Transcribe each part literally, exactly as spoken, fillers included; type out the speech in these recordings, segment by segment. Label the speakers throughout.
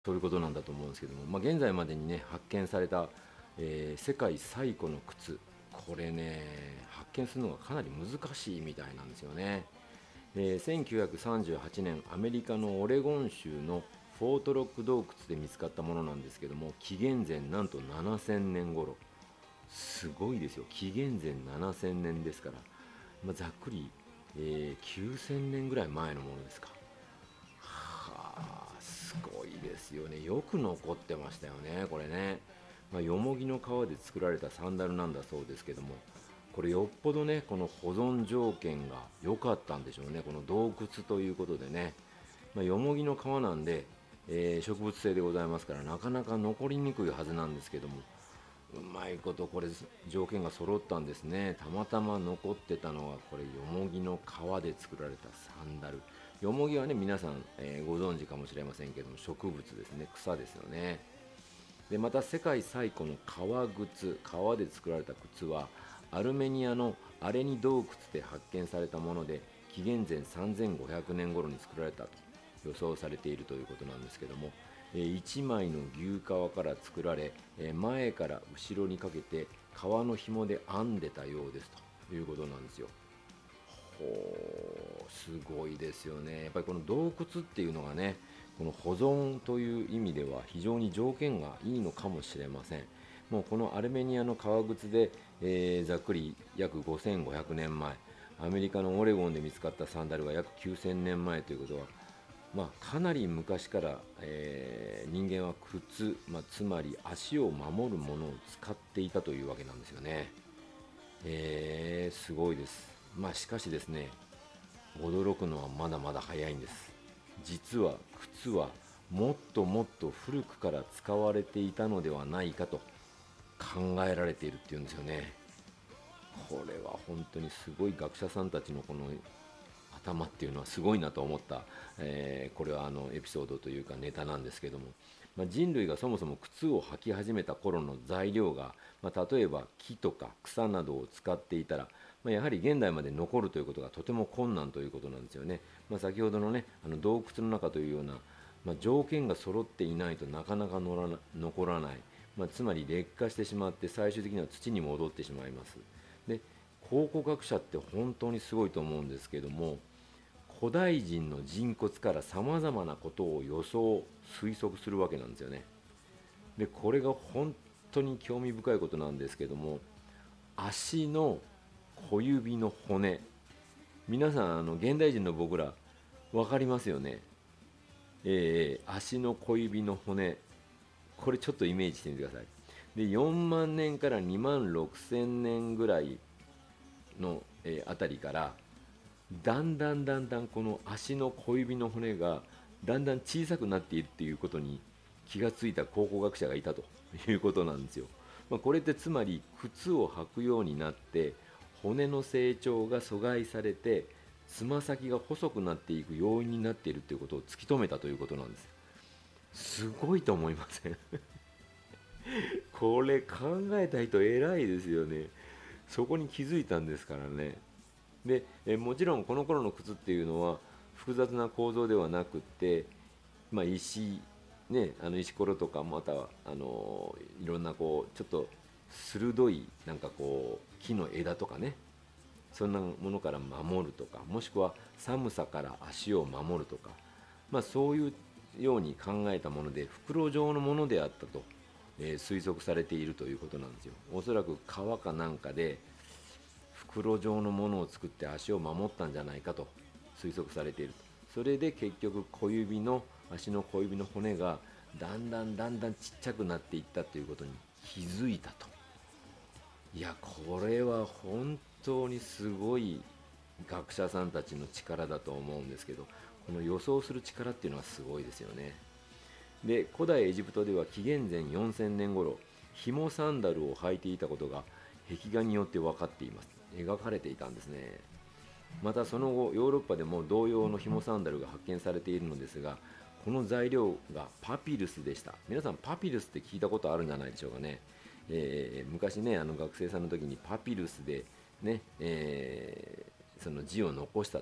Speaker 1: そういうことなんだと思うんですけども、まあ、現在までにね発見された、えー世界最古の靴、これね発見するのがかなり難しいみたいなんですよね。えーせんきゅうひゃくさんじゅうはちねん、アメリカのオレゴン州のフォートロック洞窟で見つかったものなんですけども、紀元前なんとななせんねん頃、すごいですよ、紀元前ななせんねんですから、まあ、ざっくり、えーきゅうせんねんぐらい前のものですか。はあ、すごいですよね。よく残ってましたよね、これね。まあ、よもぎの皮で作られたサンダルなんだそうですけども、これよっぽどね、この保存条件が良かったんでしょうね、この洞窟ということでね。まあ、よもぎの皮なんで、えー植物性でございますから、なかなか残りにくいはずなんですけども、うまいことこれ条件が揃ったんですね。たまたま残ってたのはこれよもぎの皮で作られたサンダル。よもぎはね皆さん、えーご存知かもしれませんけども、植物ですね、草ですよね。でまた世界最古の革靴、革で作られた靴はアルメニアのアレニ洞窟で発見されたもので、紀元前さんぜんごひゃくねん頃に作られたと予想されているということなんですけども、えーいちまいの牛皮から作られ、えー前から後ろにかけて革の紐で編んでたようですということなんですよ。ほう、すごいですよね。やっぱりこの洞窟っていうのがね、この保存という意味では非常に条件がいいのかもしれません。もうこのアルメニアの革靴で、えーざっくり約ごせんごひゃくねんまえ、アメリカのオレゴンで見つかったサンダルが約きゅうせんねんまえということは、まあ、かなり昔から、えー人間は靴、まあ、つまり足を守るものを使っていたというわけなんですよね。えー、すごいです。まあしかしですね、驚くのはまだまだ早いんです。実は靴はもっともっと古くから使われていたのではないかと考えられているっていうんですよね。これは本当にすごい学者さんたちのこの頭っていうのはすごいなと思った、えーこれはあのエピソードというかネタなんですけども、まあ、人類がそもそも靴を履き始めた頃の材料が、まあ、例えば木とか草などを使っていたら、まあ、やはり現代まで残るということがとても困難ということなんですよね。まあ、先ほどのねあの洞窟の中というような、まあ、条件が揃っていないとなかなか乗らな残らない、まあ、つまり劣化してしまって最終的には土に戻ってしまいます。で考古学者って本当にすごいと思うんですけども、古代人の人骨からさまざまなことを予想推測するわけなんですよね。でこれが本当に興味深いことなんですけども、足の小指の骨、皆さんあの現代人の僕ら分かりますよね。えー、足の小指の骨、これちょっとイメージしてみてください。でよんまん年からにまんろくせん年ぐらいの、えーあたりから、だんだんだんだんこの足の小指の骨がだんだん小さくなっているっていうことに気がついた考古学者がいたということなんですよ。まあ、これってつまり靴を履くようになって骨の成長が阻害されてつま先が細くなっていく要因になっているということを突き止めたということなんです。すごいと思いません？これ考えた人偉いですよね。そこに気づいたんですからね。でえもちろんこの頃の靴っていうのは複雑な構造ではなくって、まあ、石、ね、あの石ころとか、またはあのいろんなこうちょっと鋭いなんかこう木の枝とかね、そんなものから守るとか、もしくは寒さから足を守るとか、まあ、そういうように考えたもので袋状のものであったと、えー推測されているということなんですよ。おそらく川かなんかで袋状のものを作って足を守ったんじゃないかと推測されていると。それで結局小指の足の小指の骨がだんだんだんだんちっちゃくなっていったということに気づいたと。いやこれは本当にすごい学者さんたちの力だと思うんですけど、この予想する力っていうのはすごいですよね。で古代エジプトでは紀元前よんせんねん頃、紐サンダルを履いていたことが壁画によって分かっています。描かれていたんですね。またその後ヨーロッパでも同様の紐サンダルが発見されているのですが、この材料がパピルスでした。皆さんパピルスって聞いたことあるんじゃないでしょうかね。えー昔ねあの学生さんの時にパピルスでね、えーその字を残したと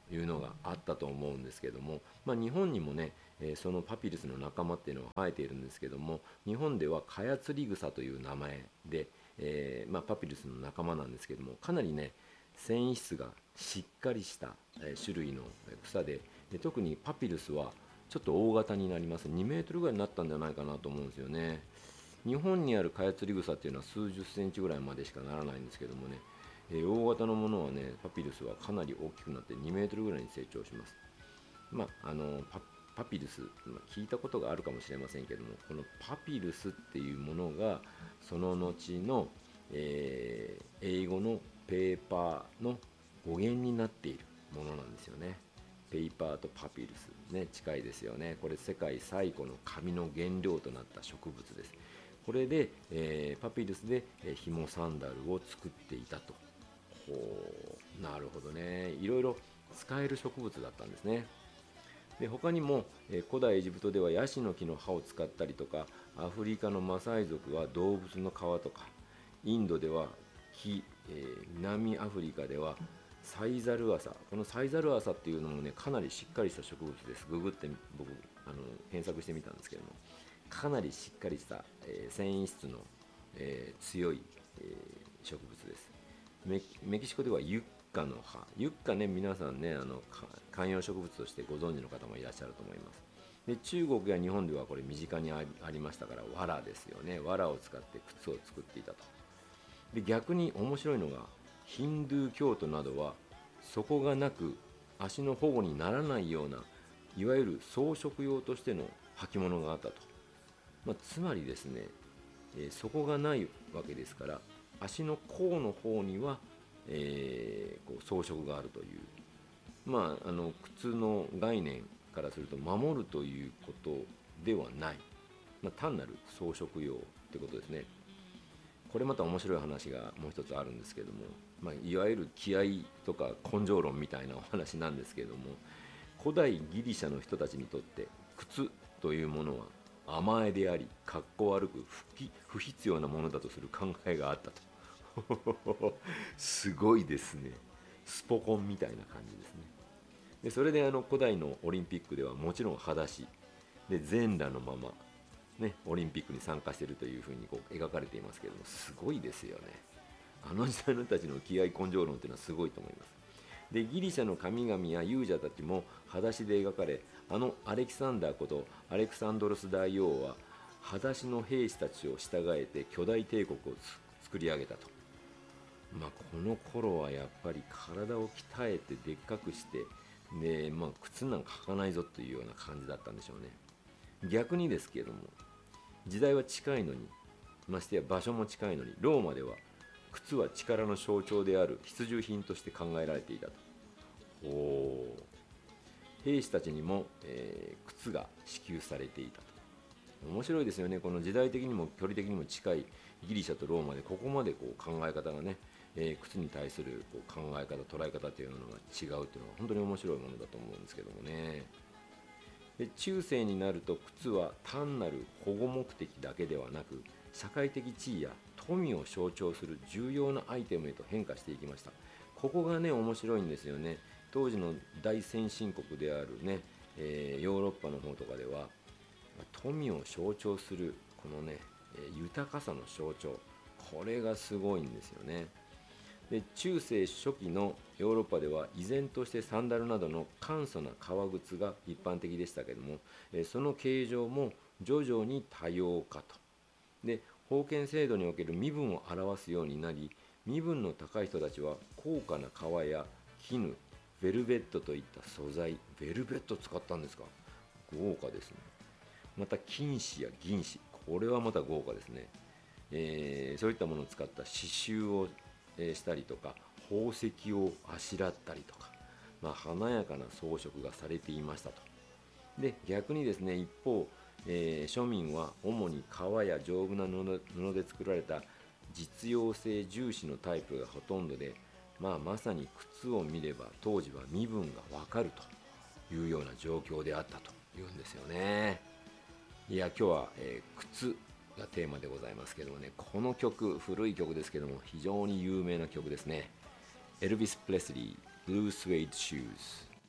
Speaker 1: いうのがあったと思うんですけども、まあ、日本にもね、えーそのパピルスの仲間っていうのは生えているんですけども、日本ではカヤツリグサという名前で、えーまあ、パピルスの仲間なんですけども、かなりね繊維質がしっかりした、えー種類の草で、で特にパピルスはちょっと大型になります。にメートルぐらいになったんじゃないかなと思うんですよね。日本にあるカヤツリグサっていうのは数十センチぐらいまでしかならないんですけどもね、えー大型のものはね、パピルスはかなり大きくなってにメートルぐらいに成長します。まあ、あのパパピルス、まあ、聞いたことがあるかもしれませんけども、このパピルスっていうものがその後の、えー英語のペーパーの語源になっているものなんですよね。ペーパーとパピルス、ね、近いですよね。これ世界最古の紙の原料となった植物です。これで、えーパピルスで、えー、紐サンダルを作っていたと。ほう、なるほどね。いろいろ使える植物だったんですね。で他にも、えー古代エジプトではヤシの木の葉を使ったりとか、アフリカのマサイ族は動物の皮とか、インドでは木、えー南アフリカではサイザルアサ、このサイザルアサっていうのもねかなりしっかりした植物です。ググって僕あの検索してみたんですけども、かなりしっかりした、えー繊維質の、えー強い、えー植物です。メメキシコではユッカの葉、ユッカね、皆さんね、あのか観葉植物としてご存知の方もいらっしゃると思います。で中国や日本ではこれ身近にありありましたから、藁ですよね。藁を使って靴を作っていたと。で逆に面白いのが、ヒンドゥー教徒などは底がなく足の保護にならないような、いわゆる装飾用としての履物があったと。まあ、つまりですね、えー底がないわけですから、足の甲の方には、えーこう装飾があるという、まあ、あの靴の概念からすると守るということではない、まあ、単なる装飾用ってことですね。これまた面白い話がもう一つあるんですけども、まあ、いわゆる気合とか根性論みたいなお話なんですけれども、古代ギリシャの人たちにとって靴というものは甘えであり、かっこ悪く不き不必要なものだとする考えがあったと。すごいですね。スポコンみたいな感じですね。でそれであの古代のオリンピックではもちろん裸足で全裸のまま、ね、オリンピックに参加しているというふうにこう描かれていますけれども、すごいですよね。あの時代の人たちの気合根性論というのはすごいと思います。でギリシャの神々や勇者たちも裸足で描かれ、あのアレキサンダーことアレクサンドロス大王は裸足の兵士たちを従えて巨大帝国を作り上げたと。まあ、この頃はやっぱり体を鍛えてでっかくして、で、まあ、靴なんか履かないぞというような感じだったんでしょうね。逆にですけれども、時代は近いのに、ましてや場所も近いのに、ローマでは靴は力の象徴である必需品として考えられていたと。お兵士たちにも、えー靴が支給されていたと。面白いですよね。この時代的にも距離的にも近いギリシャとローマでここまでこう考え方がね、えー靴に対するこう考え方、捉え方というのが違うというのは本当に面白いものだと思うんですけどもね。で中世になると靴は単なる保護目的だけではなく、社会的地位や富を象徴する重要なアイテムへと変化していきました。ここがね面白いんですよね。当時の大先進国であるね、えーヨーロッパの方とかでは富を象徴するこのね、えー豊かさの象徴、これがすごいんですよね。で中世初期のヨーロッパでは依然としてサンダルなどの簡素な革靴が一般的でしたけども、えその形状も徐々に多様化と。で封建制度における身分を表すようになり、身分の高い人たちは高価な革や絹、ベルベットといった素材、ベルベット使ったんですか、豪華ですね。また金糸や銀糸、これはまた豪華ですね。えーそういったものを使った刺繍を、えーしたりとか、宝石をあしらったりとか、まあ、華やかな装飾がされていましたと。で逆にですね、一方、えー庶民は主に革や丈夫な布布で作られた実用性重視のタイプがほとんどで、まあ、まさに靴を見れば当時は身分がわかるというような状況であったというんですよね。いや今日は、えー靴がテーマでございますけどもね、この曲、古い曲ですけども非常に有名な曲ですね。エルビス・プレスリー、ブルースウェイド・シューズ。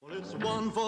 Speaker 2: Well, it's one for